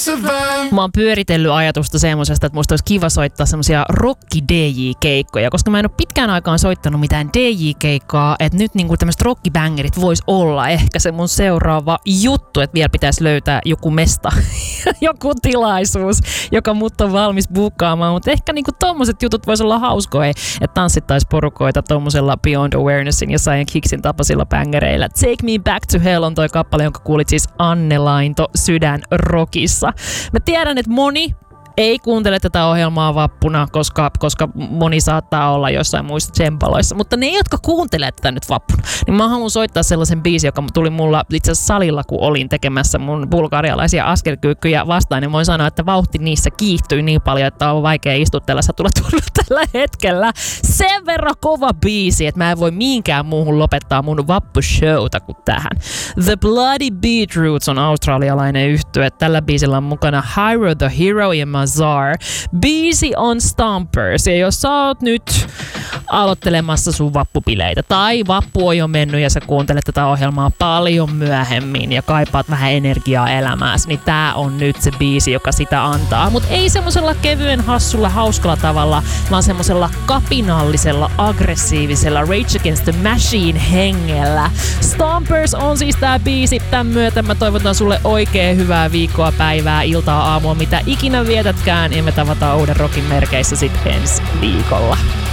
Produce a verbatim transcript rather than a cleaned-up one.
Mä oon pyöritellyt ajatusta semmosesta, että musta olisi kiva soittaa semmosia rock-D J-keikkoja, koska mä en oo pitkään aikaan soittanut mitään D J-keikkaa, että nyt niinku tämmöiset rockibängerit vois olla ehkä se mun seuraava juttu, että vielä pitäisi löytää joku mesta, joku tilaisuus, joka mut on valmis bukkaamaan, mutta ehkä niinku tommoset jutut vois olla hauskoja, että tanssittais porukoita tommosella Beyond Awarenessin ja Cyan Kicksin tapaisilla bängereillä. Take Me Back to Hell on toi kappale, jonka kuulit siis Anne Lainto Sydän Rockissa. Mä tiedän, että moni ei kuuntele tätä ohjelmaa vappuna, koska, koska moni saattaa olla jossain muissa tsempaloissa. Mutta ne, jotka kuuntelee tätä nyt vappuna, niin mä haluan soittaa sellaisen biisin, joka tuli mulla itse asiassa salilla, kun olin tekemässä mun bulgarialaisia askelkyykkyjä vastaan. Ja voin sanoa, että vauhti niissä kiihtyi niin paljon, että on vaikea istutella satula tällä hetkellä. Sen verran kova biisi, että mä en voi minkään muuhun lopettaa mun vappushowta kuin tähän. The Bloody Beetroots on australialainen yhtye. Tällä biisillä on mukana Hyro the Hero ja Mazar. Biisi on Stompers, ja jos sä oot nyt aloittelemassa sun vappupileitä tai vappu on jo mennyt ja sä kuuntelet tätä ohjelmaa paljon myöhemmin ja kaipaat vähän energiaa elämääsi, niin tää on nyt se biisi, joka sitä antaa. Mut ei semmosella kevyen hassulla hauskalla tavalla, vaan semmosella kapinallisella, aggressiivisella Rage Against the Machine hengellä. Stompers on siis tää biisi. Tän myötä mä toivotan sulle oikein hyvää viikkoa, päivää, iltaa, aamua, mitä ikinä vietätkään, ja me tavataan uuden rockin merkeissä sit ensi viikolla.